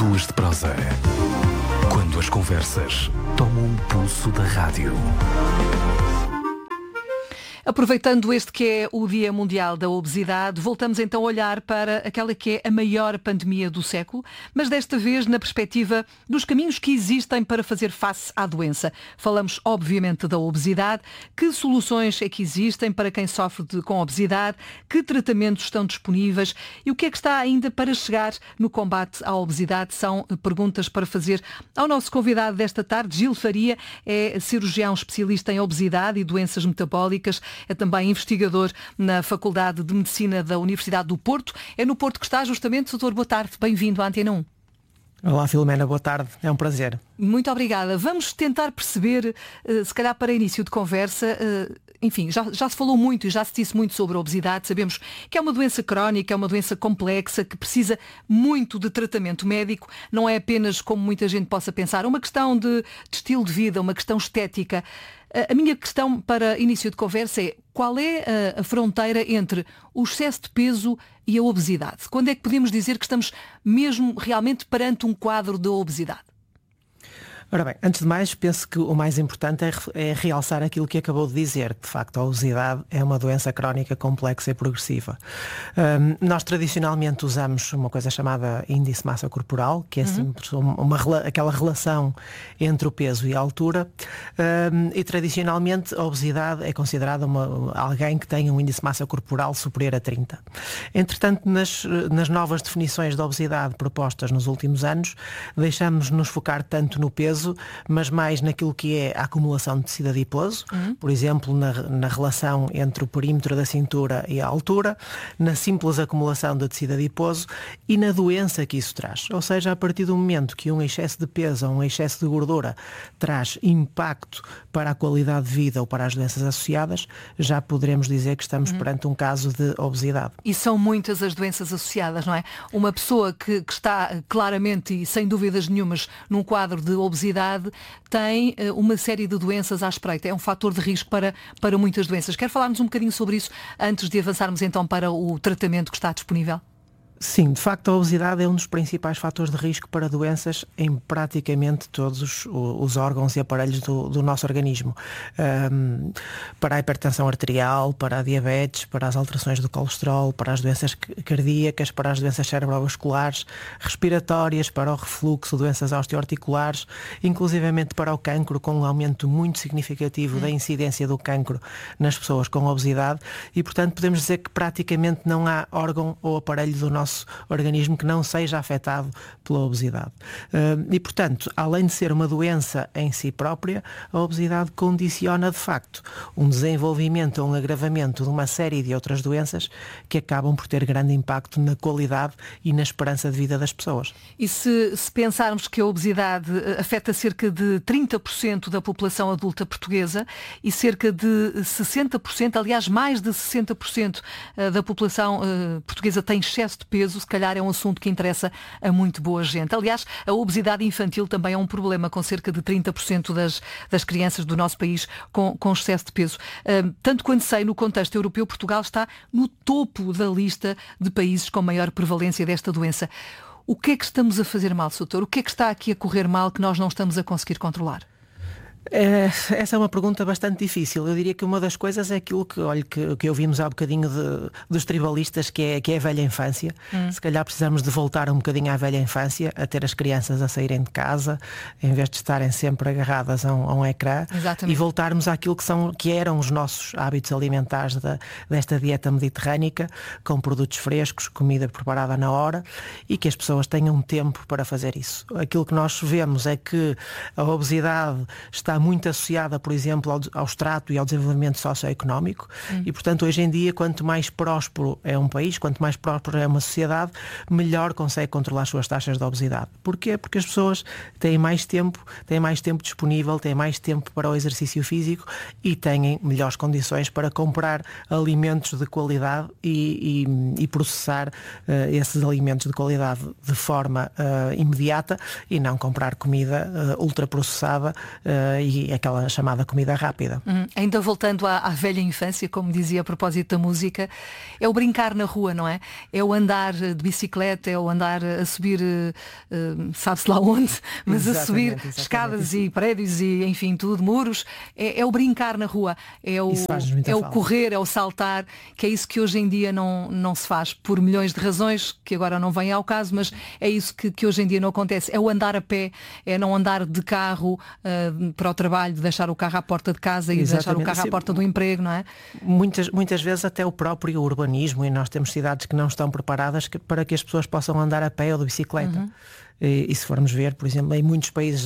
duas de prosa. Quando as conversas tomam um pulso da rádio. Aproveitando este que é o Dia Mundial da Obesidade, voltamos então a olhar para aquela que é a maior pandemia do século, mas desta vez na perspectiva dos caminhos que existem para fazer face à doença. Falamos obviamente da obesidade, que soluções é que existem para quem sofre com obesidade, que tratamentos estão disponíveis e o que é que está ainda para chegar no combate à obesidade. São perguntas para fazer ao nosso convidado desta tarde. Gil Faria é cirurgião especialista em obesidade e doenças metabólicas. É também investigador na Faculdade de Medicina da Universidade do Porto. É no Porto que está justamente. Doutor, boa tarde. Bem-vindo à Antena 1. Olá, Filomena. Boa tarde. É um prazer. Muito obrigada. Vamos tentar perceber, se calhar para início de conversa, enfim, já se falou muito e já se disse muito sobre a obesidade. Sabemos que é uma doença crónica, é uma doença complexa, que precisa muito de tratamento médico. Não é apenas, como muita gente possa pensar, uma questão de estilo de vida, uma questão estética. A minha questão para início de conversa é: qual é a fronteira entre o excesso de peso e a obesidade? Quando é que podemos dizer que estamos mesmo realmente perante um quadro de obesidade? Ora bem, antes de mais, penso que o mais importante é realçar aquilo que acabou de dizer. De facto, a obesidade é uma doença crónica complexa e progressiva. Nós tradicionalmente usamos uma coisa chamada índice de massa corporal, que é sempre aquela relação entre o peso e a altura. E tradicionalmente a obesidade é considerada alguém que tem um índice de massa corporal superior a 30. Entretanto, nas novas definições da obesidade propostas nos últimos anos, deixamos-nos focar tanto no peso, mas mais naquilo que é a acumulação de tecido adiposo, por exemplo, na relação entre o perímetro da cintura e a altura, na simples acumulação de tecido adiposo e na doença que isso traz. Ou seja, a partir do momento que um excesso de peso ou um excesso de gordura traz impacto para a qualidade de vida ou para as doenças associadas, já poderemos dizer que estamos perante um caso de obesidade. E são muitas as doenças associadas, não é? Uma pessoa que está claramente e sem dúvidas nenhumas num quadro de obesidade tem uma série de doenças à espreita. É um fator de risco para muitas doenças. Quer falar-nos um bocadinho sobre isso antes de avançarmos então para o tratamento que está disponível? Sim, de facto a obesidade é um dos principais fatores de risco para doenças em praticamente todos os órgãos e aparelhos do nosso organismo. Para a hipertensão arterial, para a diabetes, para as alterações do colesterol, para as doenças cardíacas, para as doenças cerebrovasculares, respiratórias, para o refluxo, doenças osteoarticulares, inclusivamente para o cancro, com um aumento muito significativo da incidência do cancro nas pessoas com obesidade e, portanto, podemos dizer que praticamente não há órgão ou aparelho do nosso organismo que não seja afetado pela obesidade. E, portanto, além de ser uma doença em si própria, a obesidade condiciona, de facto, um desenvolvimento ou um agravamento de uma série de outras doenças que acabam por ter grande impacto na qualidade e na esperança de vida das pessoas. E se pensarmos que a obesidade afeta cerca de 30% da população adulta portuguesa e cerca de 60%, aliás, mais de 60% da população portuguesa tem excesso de peso, se calhar é um assunto que interessa a muito boa gente. Aliás, a obesidade infantil também é um problema, com cerca de 30% das crianças do nosso país com excesso de peso. Tanto quanto sei, no contexto europeu, Portugal está no topo da lista de países com maior prevalência desta doença. O que é que estamos a fazer mal, doutor? O que é que está aqui a correr mal que nós não estamos a conseguir controlar? Essa é uma pergunta bastante difícil. Eu diria que uma das coisas é aquilo que ouvimos há bocadinho dos tribalistas, que é a velha infância. Se calhar precisamos de voltar um bocadinho à velha infância, a ter as crianças a saírem de casa, em vez de estarem sempre agarradas a um ecrã. Exatamente. E voltarmos àquilo que eram os nossos hábitos alimentares desta dieta mediterrânica, com produtos frescos, comida preparada na hora, e que as pessoas tenham tempo para fazer isso. Aquilo que nós vemos é que a obesidade está muito associada, por exemplo, ao extrato e ao desenvolvimento socioeconómico e, portanto, hoje em dia, quanto mais próspero é um país, quanto mais próspero é uma sociedade, melhor consegue controlar as suas taxas de obesidade. Porquê? Porque as pessoas têm mais tempo disponível, têm mais tempo para o exercício físico e têm melhores condições para comprar alimentos de qualidade e processar esses alimentos de qualidade de forma imediata e não comprar comida ultraprocessada e aquela chamada comida rápida. Ainda voltando à velha infância, como dizia a propósito da música, é o brincar na rua, não é? É o andar de bicicleta, é o andar a subir, sabe-se lá onde, mas a subir escadas e prédios e enfim tudo, muros. É o brincar na rua, é o correr, é o saltar, que é isso que hoje em dia não se faz por milhões de razões, que agora não vêm ao caso, mas é isso que hoje em dia não acontece. É o andar a pé, é não andar de carro para o trabalho, de deixar o carro à porta de casa e deixar o carro à porta do emprego, não é? Muitas vezes até o próprio urbanismo, e nós temos cidades que não estão preparadas para que as pessoas possam andar a pé ou de bicicleta. E se formos ver, por exemplo, em muitos países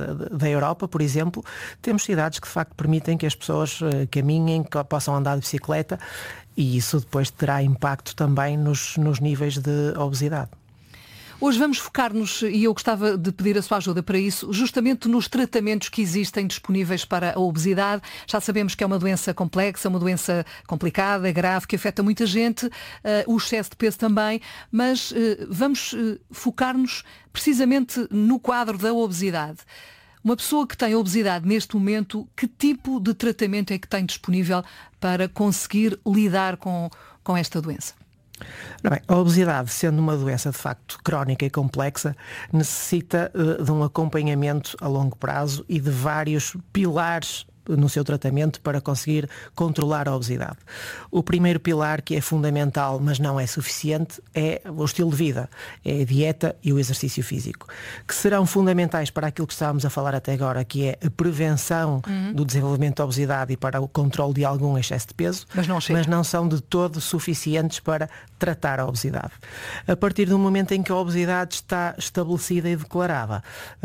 da Europa, por exemplo, temos cidades que de facto permitem que as pessoas caminhem, que possam andar de bicicleta, e isso depois terá impacto também nos níveis de obesidade. Hoje vamos focar-nos, e eu gostava de pedir a sua ajuda para isso, justamente nos tratamentos que existem disponíveis para a obesidade. Já sabemos que é uma doença complexa, uma doença complicada, grave, que afeta muita gente, o excesso de peso também, mas vamos focar-nos precisamente no quadro da obesidade. Uma pessoa que tem obesidade neste momento, que tipo de tratamento é que tem disponível para conseguir lidar com esta doença? Bem, a obesidade, sendo uma doença de facto crónica e complexa, necessita de um acompanhamento a longo prazo e de vários pilares no seu tratamento para conseguir controlar a obesidade. O primeiro pilar, que é fundamental, mas não é suficiente, é o estilo de vida, é a dieta e o exercício físico, que serão fundamentais para aquilo que estávamos a falar até agora, que é a prevenção do desenvolvimento da obesidade e para o controle de algum excesso de peso, mas não são de todo suficientes para tratar a obesidade. A partir do momento em que a obesidade está estabelecida e declarada,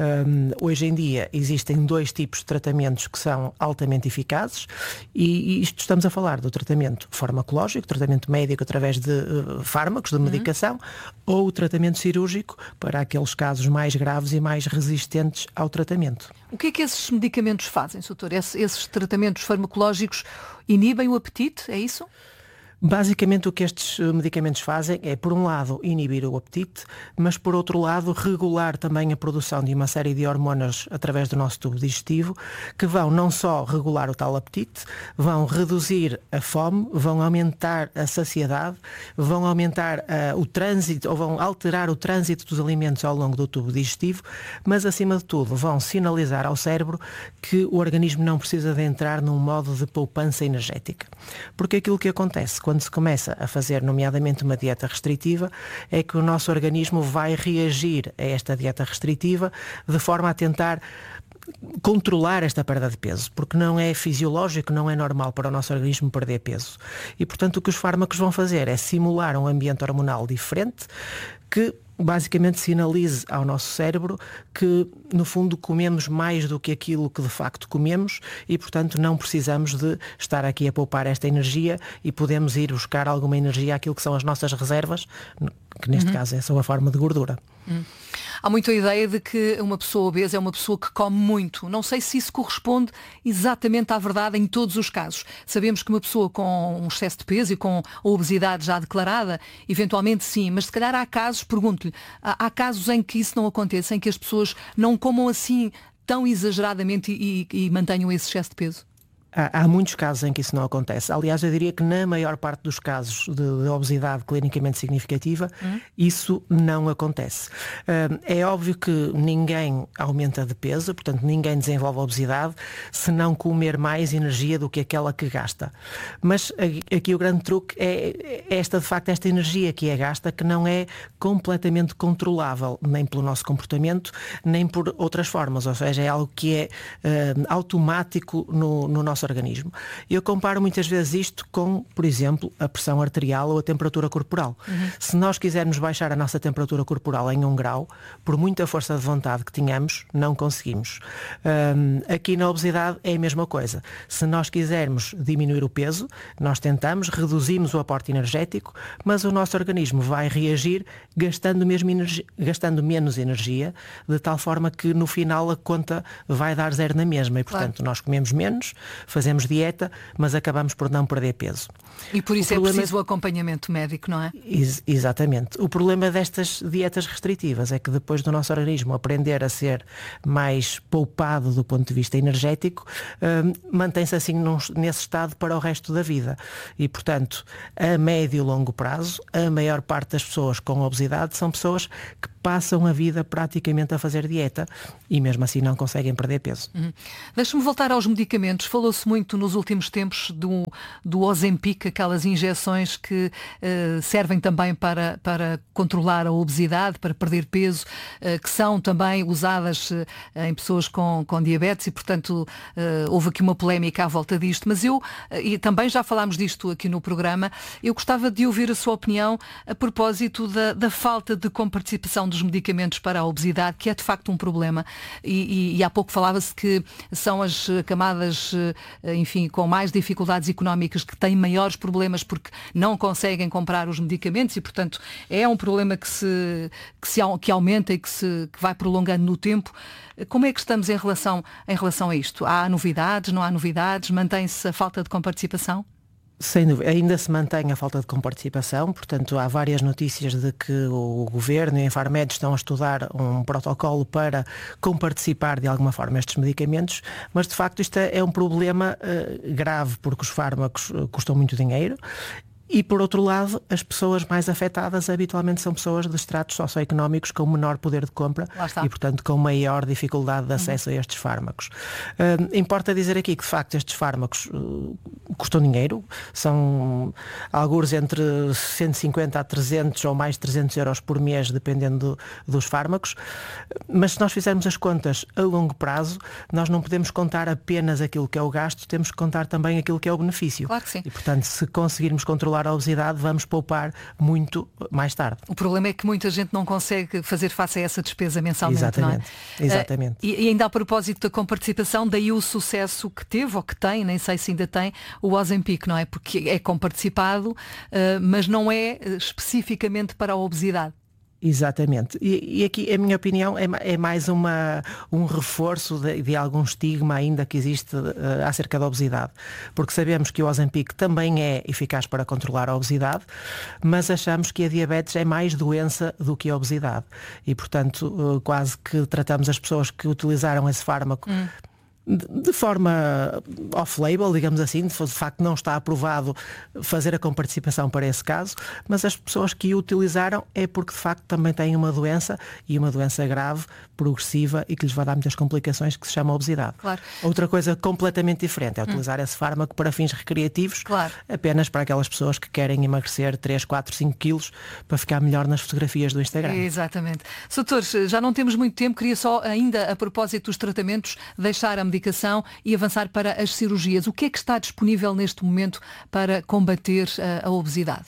hoje em dia existem 2 tipos de tratamentos que são altamente eficazes, e isto estamos a falar do tratamento farmacológico, tratamento médico através de fármacos, de medicação, ou o tratamento cirúrgico para aqueles casos mais graves e mais resistentes ao tratamento. O que é que esses medicamentos fazem, doutor? Esses tratamentos farmacológicos inibem o apetite, é isso? Basicamente o que estes medicamentos fazem é, por um lado, inibir o apetite, mas por outro lado, regular também a produção de uma série de hormonas através do nosso tubo digestivo, que vão não só regular o tal apetite, vão reduzir a fome, vão aumentar a saciedade, vão aumentar o trânsito, ou vão alterar o trânsito dos alimentos ao longo do tubo digestivo, mas acima de tudo vão sinalizar ao cérebro que o organismo não precisa de entrar num modo de poupança energética. Porque aquilo que acontece quando se começa a fazer, nomeadamente, uma dieta restritiva, é que o nosso organismo vai reagir a esta dieta restritiva de forma a tentar controlar esta perda de peso, porque não é fisiológico, não é normal para o nosso organismo perder peso. E, portanto, o que os fármacos vão fazer é simular um ambiente hormonal diferente que basicamente sinalize ao nosso cérebro que, no fundo, comemos mais do que aquilo que de facto comemos e, portanto, não precisamos de estar aqui a poupar esta energia e podemos ir buscar alguma energia àquilo que são as nossas reservas, que neste caso é só a forma de gordura. Há muita ideia de que uma pessoa obesa é uma pessoa que come muito. Não sei se isso corresponde exatamente à verdade em todos os casos. Sabemos que uma pessoa com um excesso de peso e com a obesidade já declarada, eventualmente sim, mas se calhar há casos, pergunto-lhe, há casos em que isso não aconteça, em que as pessoas não comam assim tão exageradamente e mantenham esse excesso de peso? Há muitos casos em que isso não acontece. Aliás, eu diria que na maior parte dos casos de obesidade clinicamente significativa, isso não acontece. É óbvio que ninguém aumenta de peso, portanto ninguém desenvolve obesidade se não comer mais energia do que aquela que gasta. Mas aqui o grande truque é de facto esta energia que é gasta, que não é completamente controlável, nem pelo nosso comportamento, nem por outras formas. Ou seja, é algo que é automático no nosso organismo. Eu comparo muitas vezes isto com, por exemplo, a pressão arterial ou a temperatura corporal. Se nós quisermos baixar a nossa temperatura corporal em 1 grau, por muita força de vontade que tenhamos, não conseguimos. Aqui na obesidade é a mesma coisa. Se nós quisermos diminuir o peso, nós tentamos, reduzimos o aporte energético, mas o nosso organismo vai reagir gastando menos energia, de tal forma que no final a conta vai dar zero na mesma e, portanto, nós comemos menos, fazemos dieta, mas acabamos por não perder peso. E por isso é preciso o acompanhamento médico, não é? Exatamente. O problema destas dietas restritivas é que depois do nosso organismo aprender a ser mais poupado do ponto de vista energético, mantém-se assim nesse estado para o resto da vida. E, portanto, a médio e longo prazo, a maior parte das pessoas com obesidade são pessoas que passam a vida praticamente a fazer dieta e mesmo assim não conseguem perder peso. Deixa-me voltar aos medicamentos. Falou-se muito nos últimos tempos do Ozempic, aquelas injeções que servem também para controlar a obesidade, para perder peso, que são também usadas em pessoas com diabetes e, portanto, houve aqui uma polémica à volta disto. Mas e também já falámos disto aqui no programa, eu gostava de ouvir a sua opinião a propósito da falta de comparticipação dos medicamentos para a obesidade, que é de facto um problema. E há pouco falava-se que são as camadas, enfim, com mais dificuldades económicas que têm maiores problemas porque não conseguem comprar os medicamentos e, portanto, é um problema que aumenta e que vai prolongando no tempo. Como é que estamos em relação a isto? Há novidades, não há novidades? Mantém-se a falta de comparticipação? Sem dúvida, ainda se mantém a falta de comparticipação, portanto há várias notícias de que o Governo e a Infarmed estão a estudar um protocolo para comparticipar de alguma forma estes medicamentos, mas de facto isto é um problema grave porque os fármacos custam muito dinheiro. E, por outro lado, as pessoas mais afetadas habitualmente são pessoas de estratos socioeconómicos com menor poder de compra e, portanto, com maior dificuldade de acesso a estes fármacos. Importa dizer aqui que, de facto, estes fármacos custam dinheiro. São alguns entre 150 a 300 ou mais 300 euros por mês, dependendo dos fármacos. Mas se nós fizermos as contas a longo prazo, nós não podemos contar apenas aquilo que é o gasto, temos que contar também aquilo que é o benefício. Claro que sim. E, portanto, se conseguirmos controlar a obesidade, vamos poupar muito mais tarde. O problema é que muita gente não consegue fazer face a essa despesa mensalmente. Exatamente. Não é? Exatamente. E ainda a propósito da comparticipação, daí o sucesso que teve, ou que tem, nem sei se ainda tem, o Ozempic, não é? Porque é comparticipado, mas não é especificamente para a obesidade. Exatamente. E aqui, a minha opinião, é mais um reforço de algum estigma ainda que existe acerca da obesidade. Porque sabemos que o Ozempic também é eficaz para controlar a obesidade, mas achamos que a diabetes é mais doença do que a obesidade. E, portanto, quase que tratamos as pessoas que utilizaram esse fármaco de forma off-label, digamos assim, de facto não está aprovado fazer a comparticipação para esse caso, mas as pessoas que o utilizaram é porque de facto também têm uma doença e uma doença grave, progressiva e que lhes vai dar muitas complicações, que se chama obesidade. Claro. Outra coisa completamente diferente é utilizar esse fármaco para fins recreativos, claro, apenas para aquelas pessoas que querem emagrecer 3, 4, 5 quilos para ficar melhor nas fotografias do Instagram. Exatamente. Doutor, já não temos muito tempo, queria só ainda a propósito dos tratamentos deixar a medicação e avançar para as cirurgias. O que é que está disponível neste momento para combater a obesidade?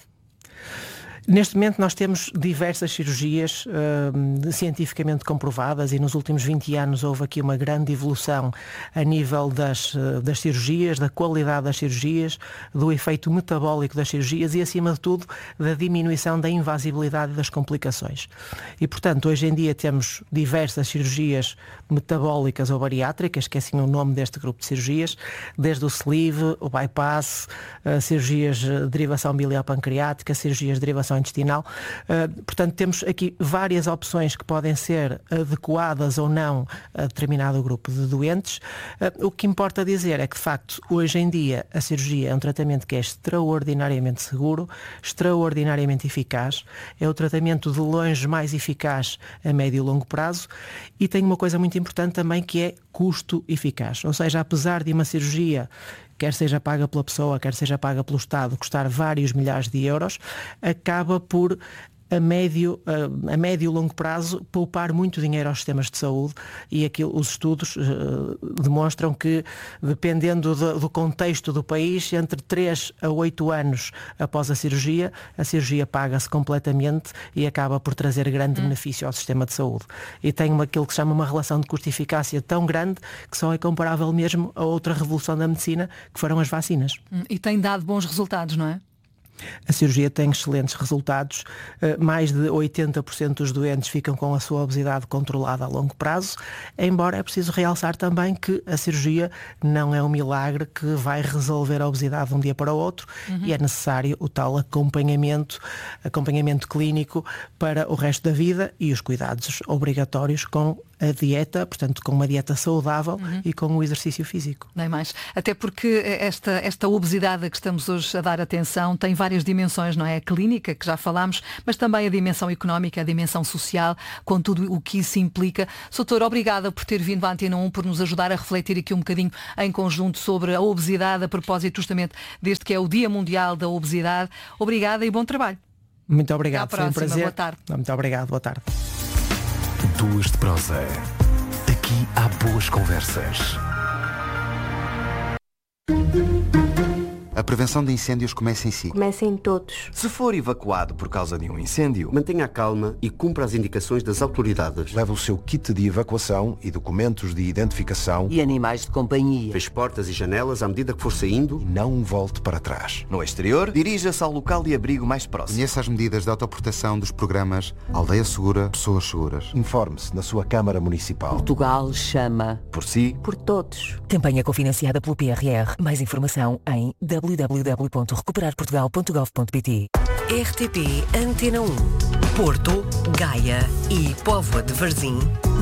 Neste momento nós temos diversas cirurgias cientificamente comprovadas e nos últimos 20 anos houve aqui uma grande evolução a nível das cirurgias, da qualidade das cirurgias, do efeito metabólico das cirurgias e, acima de tudo, da diminuição da invasibilidade das complicações. E, portanto, hoje em dia temos diversas cirurgias metabólicas ou bariátricas, que é assim o nome deste grupo de cirurgias, desde o sleeve, o bypass, cirurgias de derivação biliar-pancreática, cirurgias de derivação intestinal. Portanto, temos aqui várias opções que podem ser adequadas ou não a determinado grupo de doentes. O que importa dizer é que, de facto, hoje em dia a cirurgia é um tratamento que é extraordinariamente seguro, extraordinariamente eficaz, é o tratamento de longe mais eficaz a médio e longo prazo e tem uma coisa muito importante também que é custo eficaz. Ou seja, apesar de uma cirurgia, quer seja paga pela pessoa, quer seja paga pelo Estado, custar vários milhares de euros, acaba por a médio e longo prazo poupar muito dinheiro aos sistemas de saúde e os estudos demonstram que, dependendo do contexto do país, entre 3 a 8 anos após a cirurgia paga-se completamente e acaba por trazer grande benefício ao sistema de saúde. E tem aquilo que se chama uma relação de custo-eficácia tão grande que só é comparável mesmo a outra revolução da medicina, que foram as vacinas. E tem dado bons resultados, não é? A cirurgia tem excelentes resultados. Mais de 80% dos doentes ficam com a sua obesidade controlada a longo prazo, embora é preciso realçar também que a cirurgia não é um milagre que vai resolver a obesidade de um dia para o outro e é necessário o tal acompanhamento clínico para o resto da vida e os cuidados obrigatórios com a dieta, portanto com uma dieta saudável e com o exercício físico. Nem mais. Até porque esta obesidade a que estamos hoje a dar atenção tem várias dimensões, não é? A clínica, que já falámos, mas também a dimensão económica, a dimensão social, com tudo o que isso implica. Doutor, obrigada por ter vindo à Antena 1, por nos ajudar a refletir aqui um bocadinho em conjunto sobre a obesidade, a propósito justamente deste que é o Dia Mundial da Obesidade. Obrigada e bom trabalho. Muito obrigado, foi um prazer. Boa tarde. Muito obrigado, boa tarde. Duas de prosa. Aqui há boas conversas. A prevenção de incêndios começa em si. Começa em todos. Se for evacuado por causa de um incêndio, mantenha a calma e cumpra as indicações das autoridades. Leve o seu kit de evacuação e documentos de identificação. E animais de companhia. Feche portas e janelas à medida que for saindo. E não volte para trás. No exterior, dirija-se ao local de abrigo mais próximo. Conheça as medidas de autoproteção dos programas Aldeia Segura, Pessoas Seguras. Informe-se na sua Câmara Municipal. Portugal chama. Por si. Por todos. Campanha cofinanciada pelo PRR. Mais informação em www.recuperarportugal.gov.pt. RTP Antena 1. Porto, Gaia e Póvoa de Varzim,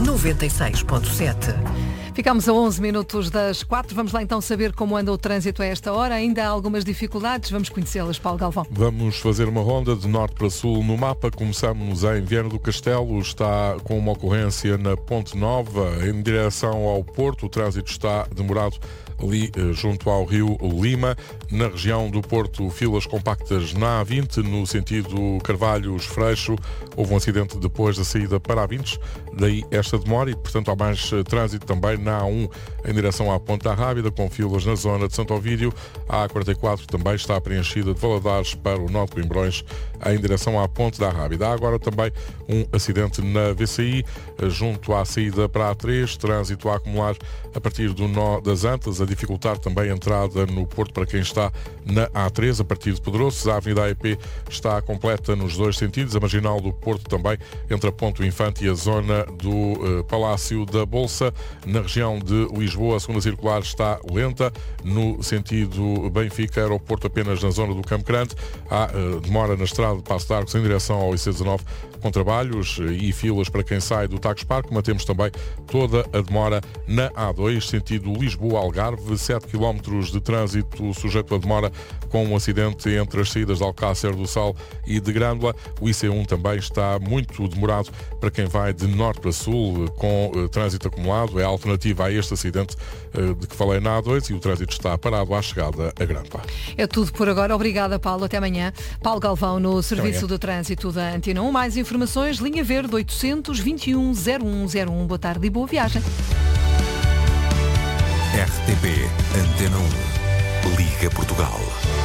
96.7. Ficamos a 11 minutos das 4. Vamos lá então saber como anda o trânsito a esta hora. Ainda há algumas dificuldades. Vamos conhecê-las, Paulo Galvão. Vamos fazer uma ronda de norte para sul no mapa. Começamos em Viana do Castelo. Está com uma ocorrência na Ponte Nova em direção ao Porto. O trânsito está demorado ali junto ao Rio Lima. Na região do Porto, filas compactas na A20, no sentido Carvalhos-Freixo. Houve um acidente depois da saída para a A20, daí esta demora e, portanto, há mais trânsito também na A1 em direção à Ponte da Rábida, com filas na zona de Santo Ovídio. A A44 também está preenchida de Valadares para o Norte de Coimbrões em direção à Ponte da Rábida. Há agora também um acidente na VCI, junto à saída para a A3, trânsito a acumular a partir do nó das Antas, a dificultar também a entrada no Porto para quem está na A3, a partir de Pedroços. A Avenida AEP está completa nos dois sentidos, a Marginal do Porto também, entre a Ponte Infante e a zona do Palácio da Bolsa. Na região de Lisboa, a segunda circular está lenta, no sentido Benfica-Aeroporto, apenas na zona do Campo Grande. Há demora na estrada de Passo de Arcos em direção ao IC19, com trabalhos e filas para quem sai do Tagus Parque. Mantemos também toda a demora na A2, sentido Lisboa-Algarve, 7 km de trânsito sujeito a demora, com um acidente entre as saídas de Alcácer do Sal e de Grândola. O IC1 também está muito demorado para quem vai de norte para sul, com trânsito acumulado. É a alternativa a este acidente de que falei na A2 e o trânsito está parado à chegada a Grândola. É tudo por agora. Obrigada, Paulo. Até amanhã. Paulo Galvão, no Serviço do Trânsito da Antena 1. Mais informações, linha verde 821 0101. Boa tarde e boa viagem. RTP Antena 1. Liga Portugal.